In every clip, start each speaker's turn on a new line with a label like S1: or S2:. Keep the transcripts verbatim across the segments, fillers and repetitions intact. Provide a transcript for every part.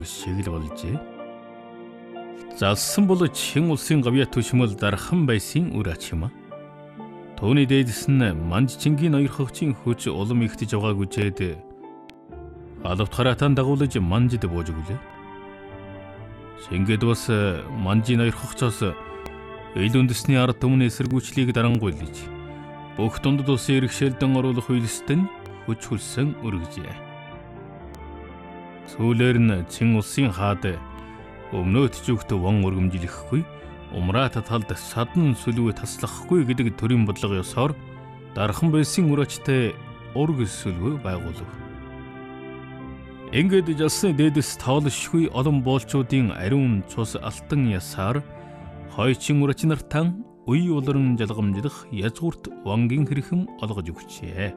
S1: шиг л болжээ. Залсан бол чин улсын гавья төшмөл дархан байсан үр ач юм а. Төвний дээдэс нь Манжчингийн ноёр хогчийн хүч улам ихтэж байгааг үжээд алавт хараатан дагуулж Манжид бууж өглөө. Шингэд бас Манжийн ноёр хогчоос ил үндэсний ард түмний эсэргүүцлийг дарангуйлж бүх дундад улсын иргэшээлдэн оруулах үйлсэд нь хүч хүлсэн өргөжээ. Сүүлээр нь чин улсын хаад өмнөөд зүгт вон өргөмжилөхгүй умраат талд садан сүлвэ таслахгүй гэдэг төрийн бодлого ёсоор дархан байсан үр ачтай ург сүлвэ байгуулав. Ингээд жалсны дээдэс тоолшгүй олон боолчуудын ариун цус алтан ясаар хойчин үр ач нартан үе улиран жалгамжлах язгуурт вангийн хэрхэм олгож өгчээ.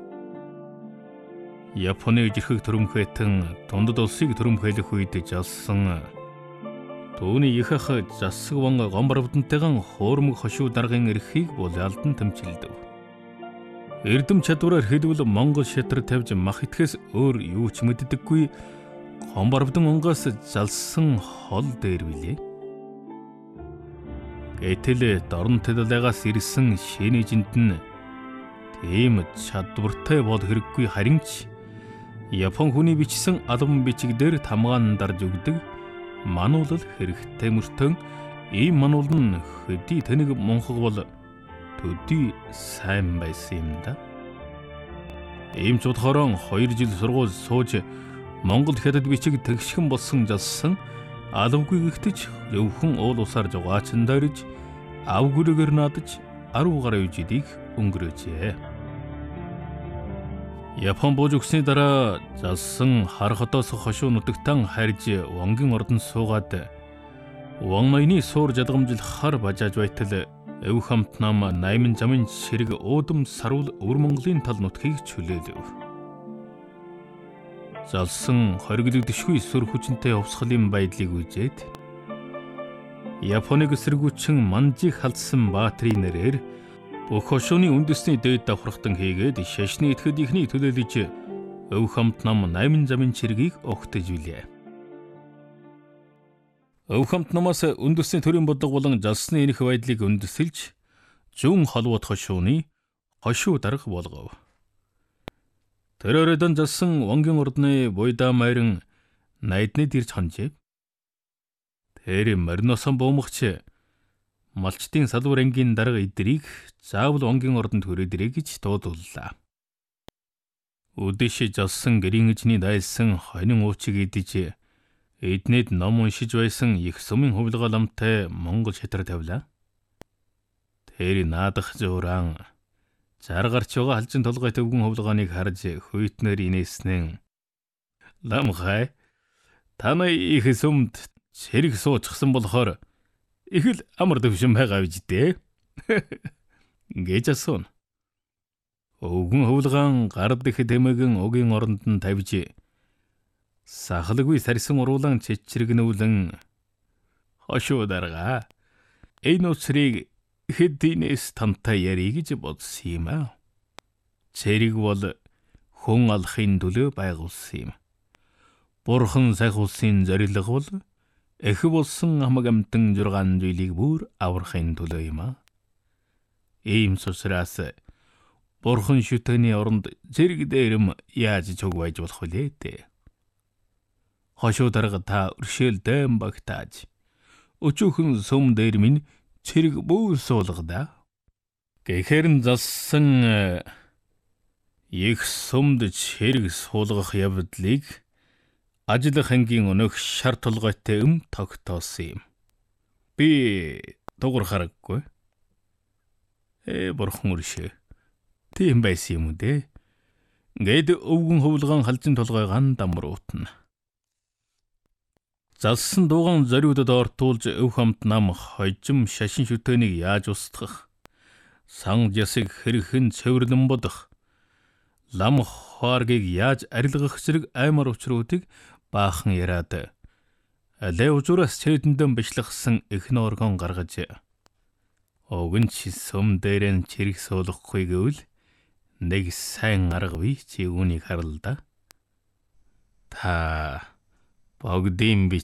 S1: Японы жирхэг төрөмхөйтөн дундад улсыг төрөмхөйлөх үед жалсан түүний их ах засаг ван гомбарвдантайган хуурмаг хошуу даргын эрхийг бол алдан тэмцэлдэв. Эрдэм чадвараар хэлбэл Монгол шатар тавьж мах итгэхээс өөр юу ч мэддэггүй гомбарвдан онгоос залсан хол дээр билээ. Гэтэл дорн төлөлгөөс ирсэн шинэжинд нь тийм чадвартай бол хэрэггүй харин ч Япон хүний бичсэн албан бичигдэр тамгаан дарж өгдөг мануулал хэрэгтэй мөртөн ийм мануул нь хөдий тэнэг монхог бол төдий сайн байсан юм да. Ийм ч бодохоор хоёр жил сургууль сууж Монгол хятад бичиг тэгшхэн болсон жалсан алавгүй гихтэж өвхөн уул усаар жугаачин дайрж ав гүрэгээр наадаж аруу гараа үжидийг өнгөрөөжээ. Япон бууж өгсөний дараа залсан хар хотоос хошуу нутагтан харж вангийн ордон суугаад ван ноёны суур жадгамжил хар бажааж байтал өв хамт нам найман замын ширэг уудам сарвал өвөр Монголын тал нутгийг чөлөөлөв. Залсан хоригддошгүй сүр хүчнтэй хувьсгалын байдлыг үзээд Японыг эсэргүүцэн Манжийг халдсан баатрийн нэрээр бүх хошууны үндэсний дээд давхрахтан хийгээд шашны итгэдийнхний төлөөлөж өв хамт нам найман замын чиргийг огтж билээ. Өв хамт намаас үндэсний төрийн бодлого болон жалсны энх байдлыг үндэслэж зүүн холбоод хошууны хошуу дарга болгов. Тэрөөрөдөн жалсан вангийн ордны буйдаа майран найдныг ирж ханжээ. Тэр мориносон буумагч малчтын салбар ангийн дарга идрийг заавал вангийн ордонд хүрээдэрэй гэж дуудууллаа. Өдөш жалсан гэрийн эзний дайлсан хонин уучиг идэж эднэд ном уншиж байсан их сумын хувилгаа ламтай Монгол шатар тавилаа. Тэр наадах зууран заргарч байгаа халжин толгой төвгөн хувилгааныг харж хүйтнэр инээснэн ламхай танай их сумд сэрэг суучихсан болохоор их л амар төвшин байгаа биз дээ гэж асууна. Өвгөн хувилгаан гард их тэмэгэн угийн оронд нь тавьж сахалгүй сарсан уруулан чичрэгнүүлэн хошуу дарга энэ үсрийг хэдийнээс тантай ярих гэж бодсон юм аа. Цэрэг бол хүн алахын төлөө байгуулсан юм. Бурхан сах улсын зорилго бол эх болсон хамаг амтан жургаан зүйлийг бүр аврахын төлөө юм аа. Ийм сусраас бурхан шүтэний оронд зэрэг дээрэм яаж чуг байж болох вэ дээ. Хошуу дарга та өршөөл дэм багтааж өчүүхэн сум дээр минь цэрэг бүү суулгада. Гэхээр залсан их сумд цэрэг суулгах явдлыг ажлах ангийн өнөх шар толгойтой юм тогтоосон юм. Би дугур хараггүй. Э бурхан өршөө. Тийм байсан юм уу дээ. Гэд өвгөн хувилгаан халжин толгойган дамруутна. Залсан дууган зориудад ортуулж өв хамт нам хожим шашин шүтээнийг яаж устгах, сан ясыг хэрхэн цэвэрлэн бодох, лам хуаргийг яаж арилгах зэрэг аймар учруудыг баахан яриад алей ужуураас цээдэндэн бичлэгсэн эхнэ оргон гаргаж огн чи сум дээр нь чирэг суулгахгүй гэвэл нэг сайн арга бий чи үүнийг харал да. Та Бүгдийн